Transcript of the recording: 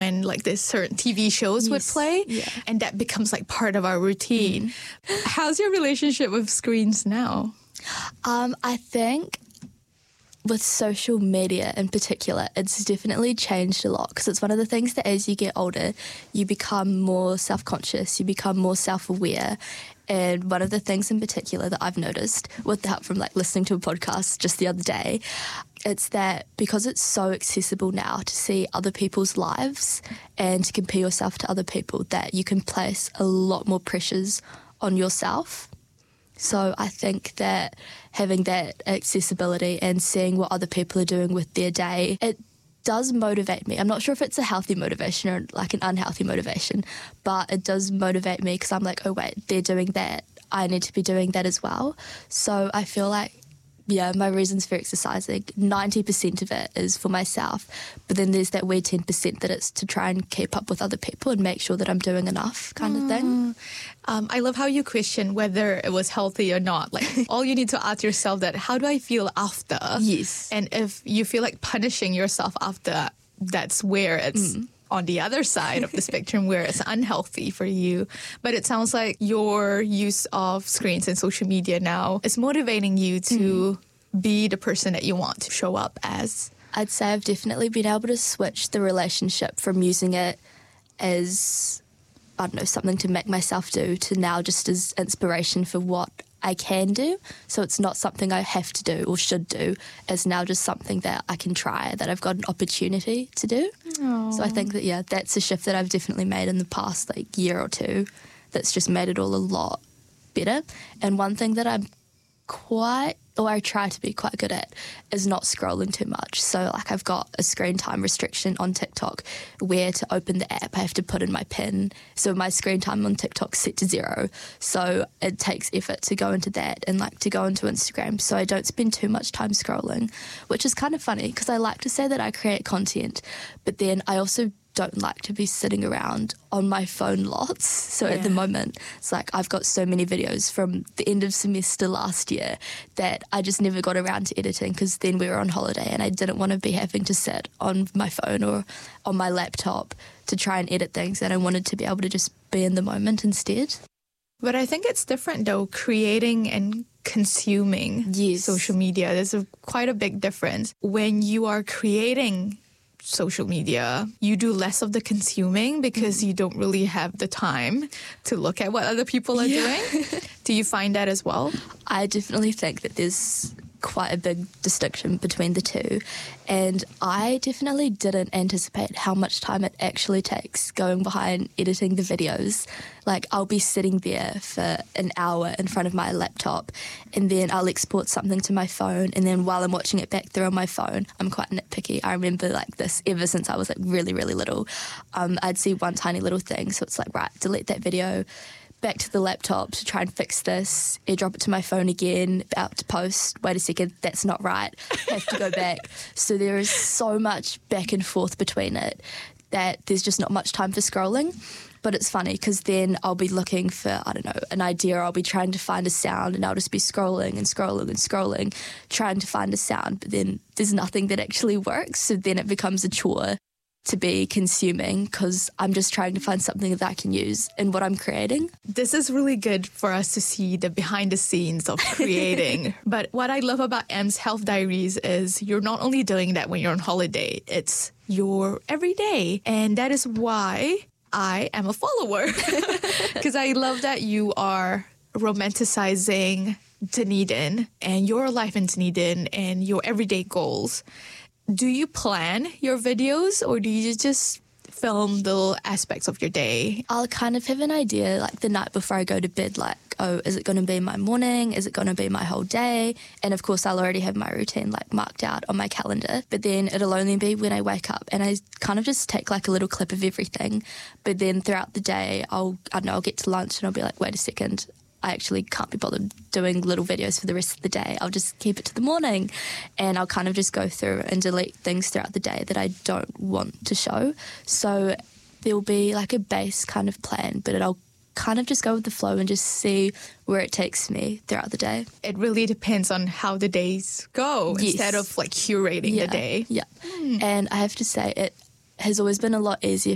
when like this certain TV shows would play, and that becomes like part of our routine. How's your relationship with screens now? I think with social media in particular, it's definitely changed a lot, because it's one of the things that as you get older, you become more self-conscious, you become more self-aware. And one of the things in particular that I've noticed, with the help from like listening to a podcast just the other day, it's that because it's so accessible now to see other people's lives and to compare yourself to other people, that you can place a lot more pressures on yourself. So I think that having that accessibility and seeing what other people are doing with their day, it does motivate me. I'm not sure if it's a healthy motivation or like an unhealthy motivation, but it does motivate me because I'm like, oh wait, they're doing that. I need to be doing that as well. So I feel like, yeah, my reasons for exercising, 90% of it is for myself, but then there's that weird 10% that it's to try and keep up with other people and make sure that I'm doing enough kind of thing. I love how you question whether it was healthy or not. Like, all you need to ask yourself that, how do I feel after? Yes. And if you feel like punishing yourself after, that's where it's on the other side of the spectrum, where it's unhealthy for you. But it sounds like your use of screens and social media now is motivating you to be the person that you want to show up as. I'd say I've definitely been able to switch the relationship from using it as, I don't know, something to make myself do, to now just as inspiration for what I can do. So it's not something I have to do or should do. It's now just something that I can try, that I've got an opportunity to do. Aww. So I think that, yeah, that's a shift that I've definitely made in the past like year or two that's just made it all a lot better. And one thing that I try to be quite good at is not scrolling too much. So like I've got a screen time restriction on TikTok where to open the app I have to put in my PIN. So my screen time on TikTok's set to 0. So it takes effort to go into that and like to go into Instagram. So I don't spend too much time scrolling, which is kind of funny because I like to say that I create content, but then I also don't like to be sitting around on my phone lots. So at the moment, it's like I've got so many videos from the end of semester last year that I just never got around to editing, because then we were on holiday and I didn't want to be having to sit on my phone or on my laptop to try and edit things, and I wanted to be able to just be in the moment instead. But I think it's different though, creating and consuming social media. There's quite a big difference. When you are creating social media, you do less of the consuming because you don't really have the time to look at what other people are doing. Do you find that as well? I definitely think that there's quite a big distinction between the two, and I definitely didn't anticipate how much time it actually takes going behind editing the videos. Like I'll be sitting there for an hour in front of my laptop, and then I'll export something to my phone, and then while I'm watching it back through on my phone, I'm quite nitpicky. I remember like this ever since I was like really, really little. I'd see one tiny little thing, so it's like, right, delete that video, back to the laptop to try and fix this, airdrop it to my phone again, about to post, wait a second, that's not right, have to go back. So there is so much back and forth between it that there's just not much time for scrolling. But it's funny because then I'll be looking for, I don't know, an idea. I'll be trying to find a sound and I'll just be scrolling and scrolling and scrolling, trying to find a sound. But then there's nothing that actually works. So then it becomes a chore to be consuming because I'm just trying to find something that I can use in what I'm creating. This is really good for us to see the behind the scenes of creating. But what I love about M's Health Diaries is you're not only doing that when you're on holiday, it's your everyday. And that is why I am a follower. Because I love that you are romanticizing Dunedin and your life in Dunedin and your everyday goals. Do you plan your videos or do you just film little aspects of your day? I'll kind of have an idea like the night before I go to bed, like, oh, is it going to be my morning? Is it going to be my whole day? And of course, I'll already have my routine like marked out on my calendar. But then it'll only be when I wake up and I kind of just take like a little clip of everything. But then throughout the day, I'll get to lunch and I'll be like, wait a second, I actually can't be bothered doing little videos for the rest of the day. I'll just keep it to the morning and I'll kind of just go through and delete things throughout the day that I don't want to show. So there'll be like a base kind of plan, but I'll kind of just go with the flow and just see where it takes me throughout the day. It really depends on how the days go instead of like curating the day. Yeah. And I have to say it has always been a lot easier